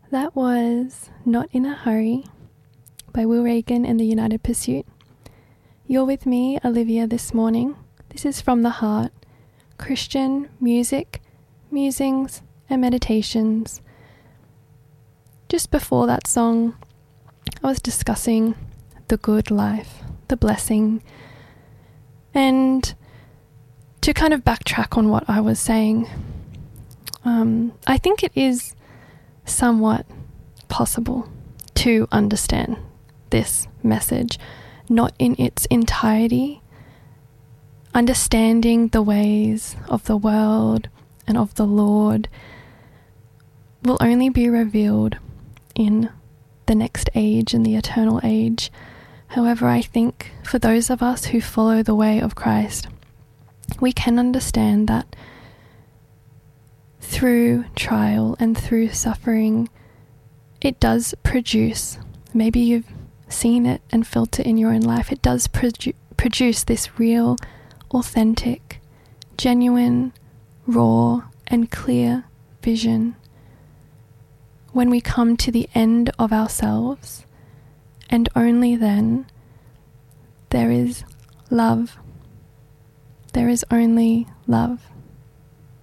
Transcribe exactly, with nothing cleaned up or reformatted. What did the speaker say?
That was Not in a Hurry by Will Reagan and the United Pursuit. You're with me, Olivia, this morning. This is From the Heart, Christian music, musings, and meditations. Just before that song, I was discussing the good life, the blessing, and to kind of backtrack on what I was saying, um, I think it is somewhat possible to understand this message, not in its entirety. Understanding the ways of the world and of the Lord will only be revealed in the next age, in the eternal age. However, I think for those of us who follow the way of Christ, we can understand that through trial and through suffering, it does produce, maybe you've seen it and felt it in your own life, it does produ- produce this real, authentic, genuine, raw, and clear vision. When we come to the end of ourselves, and only then, there is love. There is only love.